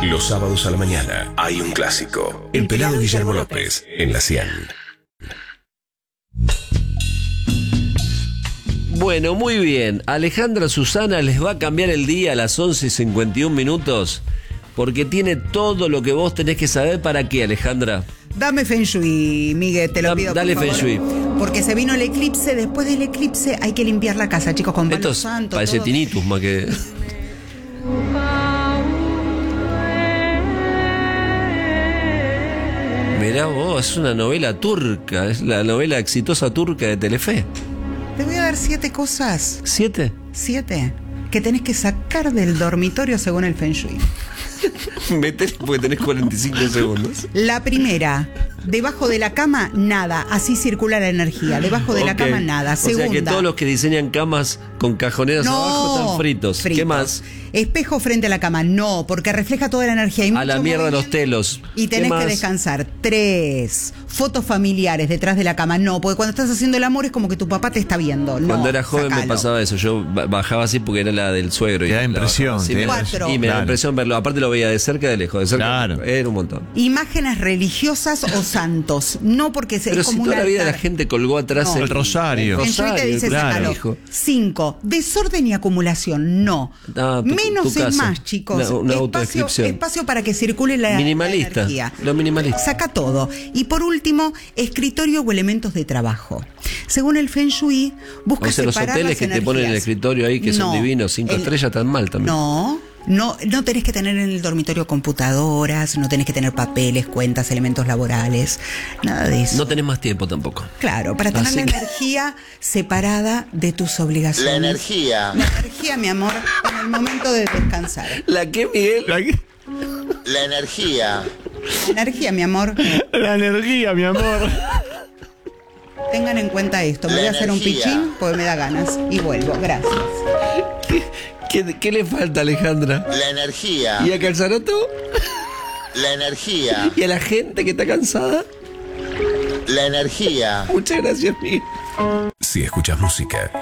Los sábados a la mañana hay un clásico. El pelado Guillermo López en la 100. Bueno, muy bien. Alejandra Susana les va a cambiar el día a las 11:51 porque tiene todo lo que vos tenés que saber. ¿Para qué, Alejandra? Dame Feng Shui, Miguel, te lo pido. Dale por favor. Feng Shui. Porque se vino el eclipse. Después del eclipse hay que limpiar la casa, chicos, con Esto palo santo. parece todo. tinnitus más que... Mirá vos, es una novela turca. Es la novela exitosa turca de Telefe. Te voy a dar 7 cosas. ¿7? 7 que tenés que sacar del dormitorio según el Feng Shui. Metele porque tenés 45 segundos. La primera, debajo de la cama, nada. Así circula la energía. Debajo de la Ok. cama, nada. O Segunda. sea que todos los que diseñan camas con cajoneras abajo están fritos. ¿Qué más? Espejo frente a la cama, no, porque refleja toda la energía. Hay A la mucho mierda los movimiento telos. Y ¿Qué tenés que más? descansar. 3, fotos familiares detrás de la cama, no, porque cuando estás haciendo el amor es como que tu papá te está viendo. No, Cuando era joven me sacalo. pasaba eso. Yo bajaba así porque era la del suegro. Te da la impresión, bajaba así, te da me- impresión. Y me da Claro. impresión verlo. Aparte lo veía de cerca, de lejos. De cerca, Claro. era un montón. Imágenes religiosas o santos, no porque Pero es si como toda un la vida altar. la gente colgó atrás No. El rosario. Feng Shui te dice claro. sácalo. Hijo. 5, desorden y acumulación, no. Ah, Menos tu es casa. más, chicos. Una autodescripción. Espacio para que circule la Minimalista. energía. Lo minimalista. Saca todo. Y por último, escritorio o elementos de trabajo. Según el Feng Shui, busca O sea, los separar hoteles las que te ponen en el energías. escritorio ahí, que son No, divinos, 5 estrellas, están mal también. No tenés que tener en el dormitorio computadoras, no tenés que tener papeles, cuentas, elementos laborales, nada de eso. No tenés más tiempo tampoco. Claro, para tener Así la que- energía separada de tus obligaciones. La energía. La energía, mi amor, en el momento de descansar. ¿La qué, Miguel? La energía. La energía, mi amor. La energía, mi amor. Tengan en cuenta esto. Me La voy a hacer un energía. pichín porque me da ganas. Y vuelvo. Gracias. ¿Qué le falta, Alejandra? La energía. ¿Y a Calzaroto? La energía. ¿Y a la gente que está cansada? La energía. Muchas gracias, Miguel. Si escuchas música,